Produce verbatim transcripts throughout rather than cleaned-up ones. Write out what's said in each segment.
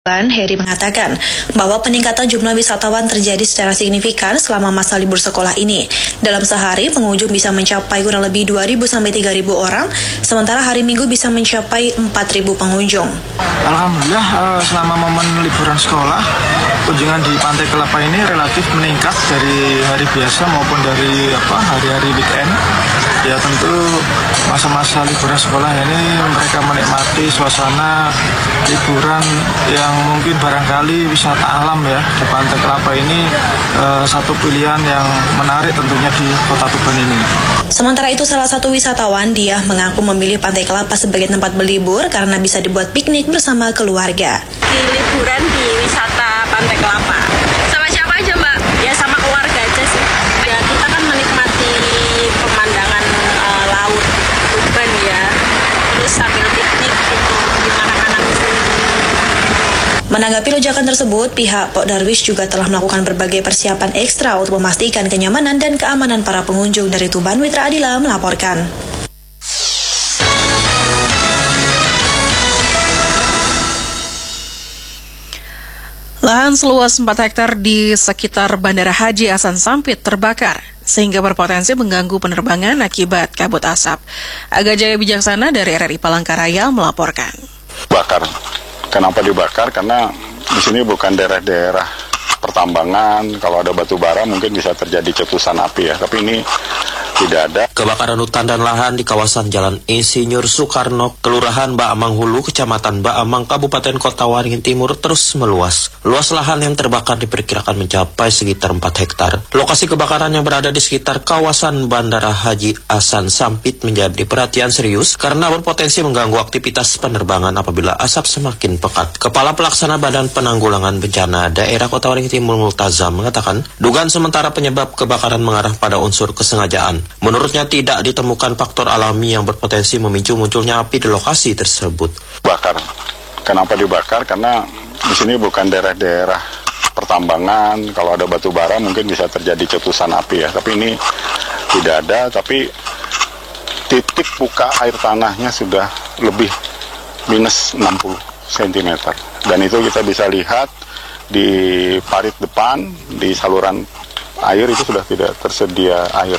Heri mengatakan bahwa peningkatan jumlah wisatawan terjadi secara signifikan selama masa libur sekolah ini. Dalam sehari, pengunjung bisa mencapai kurang lebih dua ribu sampai tiga ribu orang, sementara hari Minggu bisa mencapai empat ribu pengunjung. Alhamdulillah, selama momen liburan sekolah, kunjungan di Pantai Kelapa ini relatif meningkat dari hari biasa maupun dari apa hari-hari weekend. Ya tentu masa-masa liburan sekolah ini mereka menikmati suasana liburan yang mungkin barangkali wisata alam ya. Di Pantai Kelapa ini eh, satu pilihan yang menarik tentunya di Kota Tuban ini. Sementara itu salah satu wisatawan dia mengaku memilih Pantai Kelapa sebagai tempat berlibur karena bisa dibuat piknik bersama keluarga. Di liburan di wisata Pantai Kelapa. Sama siapa aja Mbak? Ya sama keluarga aja sih. Ya kita kan menikmati pemandangan uh, laut Tuban ya. Terus sambil piknik gitu di mana-mana. Menanggapi lonjakan tersebut, pihak Pok Darwis juga telah melakukan berbagai persiapan ekstra untuk memastikan kenyamanan dan keamanan para pengunjung. Dari Tuban, Witra Adila melaporkan. Lahan seluas empat hektar di sekitar Bandara Haji Hasan Sampit terbakar, sehingga berpotensi mengganggu penerbangan akibat kabut asap. Aga Jaya Bijaksana dari R R I Palangkaraya melaporkan. Bakar. Kenapa dibakar? Karena di sini bukan daerah-daerah pertambangan. Kalau ada batu bara mungkin bisa terjadi cetusan api ya. Tapi ini tidak ada. Kebakaran hutan dan lahan di kawasan Jalan Insinyur Soekarno, Kelurahan Baamang Hulu, Kecamatan Baamang, Kabupaten Kota Waringin Timur terus meluas. Luas lahan yang terbakar diperkirakan mencapai sekitar empat hektar. Lokasi kebakaran yang berada di sekitar kawasan Bandara Haji Hasan Sampit menjadi perhatian serius karena berpotensi mengganggu aktivitas penerbangan apabila asap semakin pekat. Kepala Pelaksana Badan Penanggulangan Bencana Daerah Kota Waringin Timur Multazam mengatakan, dugaan sementara penyebab kebakaran mengarah pada unsur kesengajaan. Menurutnya tidak ditemukan faktor alami yang berpotensi memicu munculnya api di lokasi tersebut. Bakar. Kenapa dibakar? Karena di sini bukan daerah-daerah pertambangan. Kalau ada batu bara mungkin bisa terjadi cetusan api ya. Tapi ini tidak ada. Tapi titik buka air tanahnya sudah lebih minus enam puluh sentimeter. Dan itu kita bisa lihat di parit depan, di saluran air itu sudah tidak tersedia air.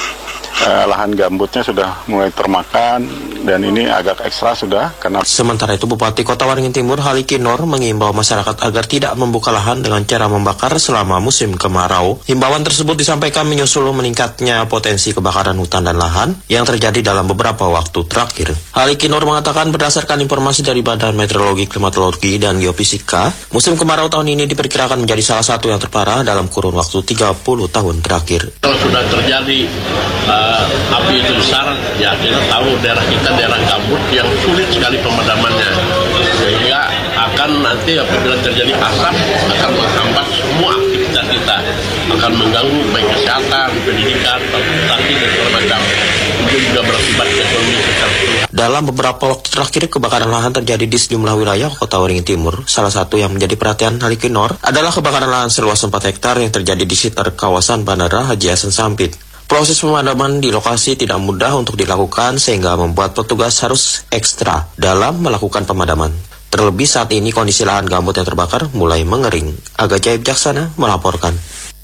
Uh, lahan gambutnya sudah mulai termakan dan ini agak ekstra sudah karena. Sementara itu Bupati Kota Waringin Timur Haliki Nor mengimbau masyarakat agar tidak membuka lahan dengan cara membakar selama musim kemarau. Himbauan tersebut disampaikan menyusul meningkatnya potensi kebakaran hutan dan lahan yang terjadi dalam beberapa waktu terakhir. Haliki Nor mengatakan berdasarkan informasi dari Badan Meteorologi, Klimatologi, dan Geofisika, musim kemarau tahun ini diperkirakan menjadi salah satu yang terparah dalam kurun waktu tiga puluh tahun terakhir. Kalau sudah terjadi uh, api itu besar, ya kita tahu daerah kita daerah gambut yang sulit sekali pemadamannya, sehingga akan nanti apabila terjadi asap akan menghambat semua aktivitas kita, akan mengganggu baik kesehatan, pendidikan, transportasi dan segala macam. Itu juga berakibat ekonomi secara keseluruhan. Dalam beberapa waktu terakhir kebakaran lahan terjadi di sejumlah wilayah Kota Waringin Timur. Salah satu yang menjadi perhatian Haliki Nor adalah kebakaran lahan seluas empat hektar yang terjadi di sekitar kawasan Bandara Haji Hasan Sampit. Proses pemadaman di lokasi tidak mudah untuk dilakukan sehingga membuat petugas harus ekstra dalam melakukan pemadaman. Terlebih saat ini kondisi lahan gambut yang terbakar mulai mengering. Aga Jaya Bijaksana melaporkan.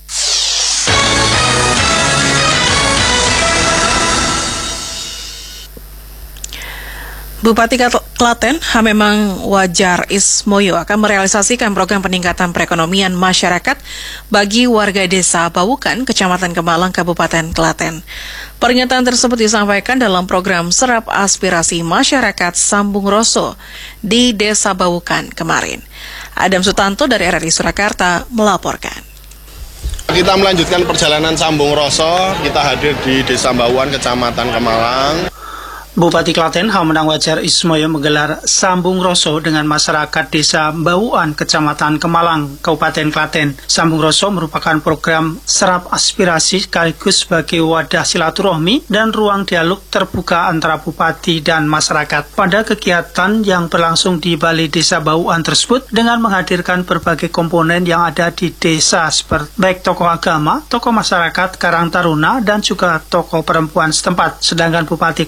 Bupati Klaten, Hamemang Wajar Ismoyo akan merealisasikan program peningkatan perekonomian masyarakat bagi warga desa Bawukan, Kecamatan Kemalang, Kabupaten Klaten. Pernyataan tersebut disampaikan dalam program Serap Aspirasi Masyarakat Sambung Roso di Desa Bawukan kemarin. Adam Sutanto dari R R I Surakarta melaporkan. Kita melanjutkan perjalanan Sambung Roso, kita hadir di Desa Bawukan, Kecamatan Kemalang. Bupati Klaten Hamemang Wajar Ismoyo menggelar Sambung Roso dengan masyarakat Desa Bawukan, Kecamatan Kemalang, Kabupaten Klaten. Sambung Roso merupakan program serap aspirasi sekaligus sebagai wadah silaturahmi dan ruang dialog terbuka antara bupati dan masyarakat. Pada kegiatan yang berlangsung di Balai Desa Bawukan tersebut dengan menghadirkan berbagai komponen yang ada di desa seperti baik tokoh agama, tokoh masyarakat, Karang Taruna, dan juga tokoh perempuan setempat. Sedangkan Bupati Klaten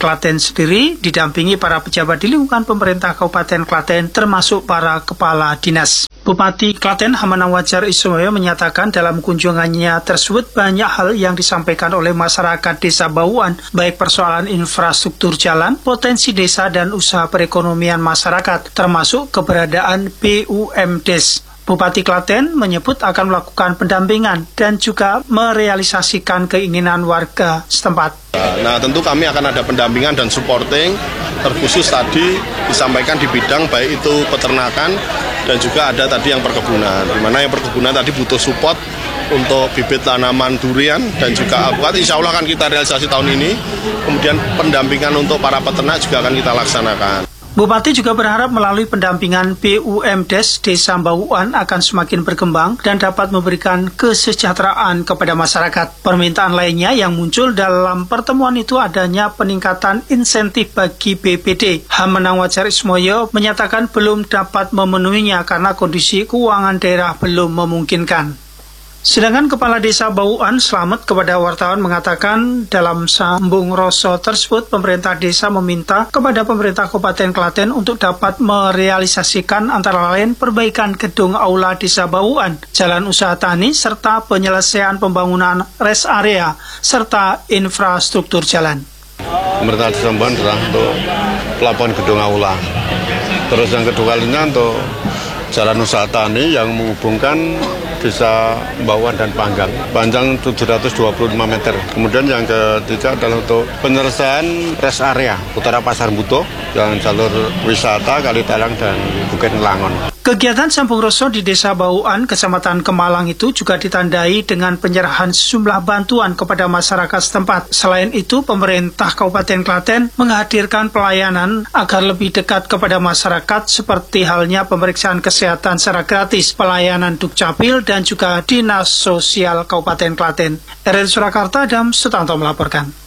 sendiri didampingi para pejabat di lingkungan pemerintah Kabupaten Klaten termasuk para kepala dinas. Bupati Klaten Hamanang Wajar Ismoyo menyatakan dalam kunjungannya tersebut banyak hal yang disampaikan oleh masyarakat Desa Bauan, baik persoalan infrastruktur jalan, potensi desa dan usaha perekonomian masyarakat, termasuk keberadaan B U M D E S. Bupati Klaten menyebut akan melakukan pendampingan dan juga merealisasikan keinginan warga setempat. Nah, tentu kami akan ada pendampingan dan supporting, terkhusus tadi disampaikan di bidang baik itu peternakan dan juga ada tadi yang perkebunan. Di mana yang perkebunan tadi butuh support untuk bibit tanaman durian dan juga alpukat. Insya Allah akan kita realisasi tahun ini. Kemudian pendampingan untuk para peternak juga akan kita laksanakan. Bupati juga berharap melalui pendampingan B U M D E S Desa Bauan akan semakin berkembang dan dapat memberikan kesejahteraan kepada masyarakat. Permintaan lainnya yang muncul dalam pertemuan itu adanya peningkatan insentif bagi B P D. Hamanang Wajar Ismoyo menyatakan belum dapat memenuhinya karena kondisi keuangan daerah belum memungkinkan. Sedangkan Kepala Desa Bauan Slamet kepada wartawan mengatakan dalam sambung roso tersebut pemerintah desa meminta kepada pemerintah Kabupaten Klaten untuk dapat merealisasikan antara lain perbaikan gedung aula Desa Bauan, jalan usaha tani, serta penyelesaian pembangunan rest area, serta infrastruktur jalan. Pemerintah Desa Bauan adalah untuk pelabuhan gedung aula. Terus yang kedua kalinya untuk jalan usaha tani yang menghubungkan Desa Bauan dan Panggang, panjang tujuh ratus dua puluh lima meter. Kemudian yang ketiga adalah untuk penyelesaian rest area Utara Pasar Buto, yang jalur wisata Kalitalang dan Bukit Langon. Kegiatan Sambung Roso di Desa Bauan, Kecamatan Kemalang itu juga ditandai dengan penyerahan sejumlah bantuan kepada masyarakat setempat. Selain itu, pemerintah Kabupaten Klaten menghadirkan pelayanan agar lebih dekat kepada masyarakat seperti halnya pemeriksaan kesehatan secara gratis, pelayanan Dukcapil, dan juga Dinas Sosial Kabupaten Klaten. R R Surakarta, Adam Sutanto melaporkan.